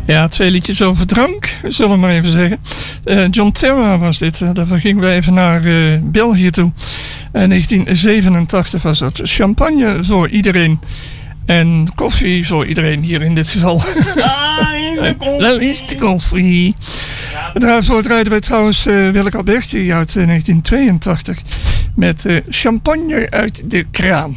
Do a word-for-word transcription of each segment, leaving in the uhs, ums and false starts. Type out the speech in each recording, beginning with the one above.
Ja, twee liedjes over drank, zullen we maar even zeggen. Uh, John Terra was dit. Uh, daar gingen we even naar uh, België toe. Uh, negentien zevenentachtig was dat. Champagne voor iedereen. En koffie voor iedereen hier in dit geval. Ah, is de koffie. Dat is de koffie. Daarvoor draaiden wij trouwens uh, Willeke Alberti uit uh, negentien tweeëntachtig. Met uh, champagne uit de kraan.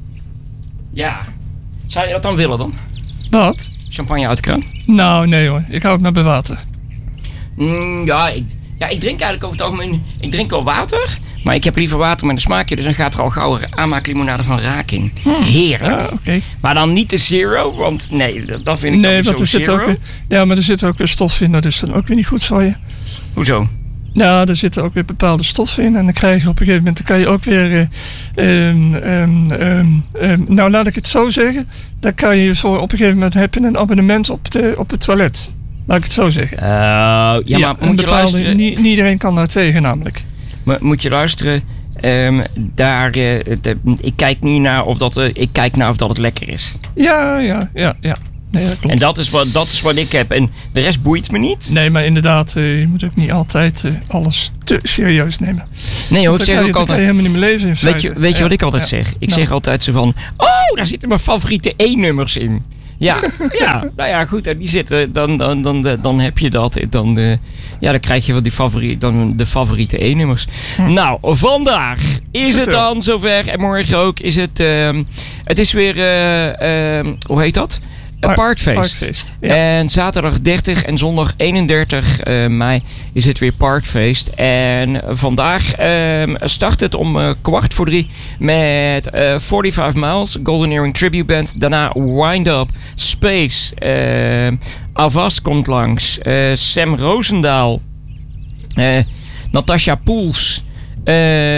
Ja. Zou je dat dan willen dan? Wat? Champagne uit de kraan? Nou, nee hoor. Ik hou het maar bij water. Mm, ja, ik, ja, ik drink eigenlijk over het algemeen... Ik drink wel water, maar ik heb liever water met een smaakje. Dus dan gaat er al gauw aanmaaklimonade van raak in. Hmm. Heerlijk. Ja, okay. Maar dan niet de zero, want nee, dat vind ik nee, dan want er zo zit zero. ook weer, ja, maar er zit ook weer stof in. Dat is dan ook weer niet goed voor je. Hoezo? Ja, er zitten ook weer bepaalde stoffen in. En dan krijg je op een gegeven moment... Dan kan je ook weer... Uh, um, um, um, um, nou, laat ik het zo zeggen. Dan kan je voor... Op een gegeven moment heb je een abonnement op, de, op het toilet. Laat ik het zo zeggen. Uh, ja, ja, maar moet bepaalde, je luisteren... Niet, niet iedereen kan daar tegen namelijk. Maar moet je luisteren... Um, daar, uh, de, ik kijk niet naar of dat... Uh, ik kijk naar of dat het lekker is. Ja, ja, ja, ja. Nee, dat klopt. En dat is, wat, dat is wat ik heb. En de rest boeit me niet. Nee, maar inderdaad, uh, je moet ook niet altijd uh, alles te serieus nemen. Nee hoor, dat zeg ik ook altijd. kan je helemaal niet meer leven in Weet je, weet je ja, wat ik altijd ja. zeg? Ik nou. zeg altijd zo van... Oh, daar zitten mijn favoriete E-nummers in. Ja, ja, nou ja, goed. Die zitten, dan, dan, dan, dan heb je dat. Dan, de, ja, dan krijg je wel die favoriete, dan de favoriete E-nummers. Hm. Nou, vandaag is het dan zover. En morgen ook is het... Um, het is weer... Uh, um, hoe heet dat? Een parkfeest. parkfeest ja. En zaterdag dertig en zondag eenendertig uh, mei is het weer parkfeest. En vandaag uh, start het om uh, kwart voor drie met uh, vijfenveertig Miles, Golden Earring Tribute Band. Daarna Wind Up, Space, uh, Avas komt langs, uh, Sam Roosendaal, uh, Natasha Poels. Uh,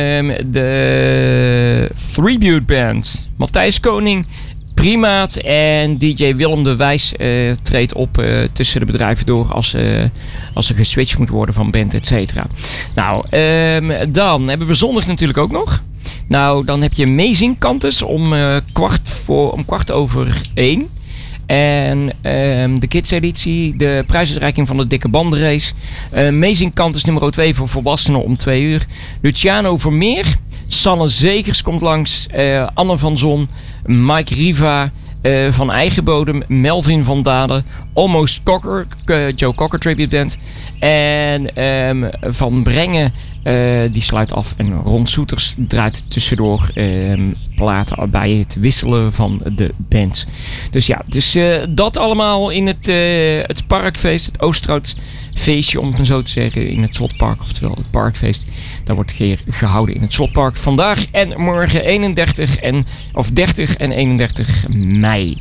de Tribute Band, Matthijs Koning, Primaat en D J Willem de Wijs uh, treedt op uh, tussen de bedrijven door als, uh, als er geswitcht moet worden van band, et cetera. Nou, um, dan hebben we zondag natuurlijk ook nog. Nou, dan heb je Amazing Cantus om, uh, kwart voor, om kwart over één. En um, de kids editie, de prijsuitreiking van de dikke bandenrace. Uh, Amazing Cantus nummer twee voor volwassenen om twee uur. Luciano Vermeer. Sanne Zegers komt langs. Uh, Anne van Zon. Mike Riva. Uh, van Eigen Bodem. Melvin van Daden. Almost Cocker. Uh, Joe Cocker Tribute Band. En um, Van Brengen. Uh, die sluit af. En Ron Soeters draait tussendoor um, platen bij het wisselen van de bands. Dus ja, dus uh, dat allemaal in het, uh, het parkfeest. Het Oosterhoutfeestje, om het maar zo te zeggen. In het Slotpark, oftewel het parkfeest. Daar wordt hier gehouden in het Slotpark vandaag en morgen eenendertig en, of dertig en eenendertig mei.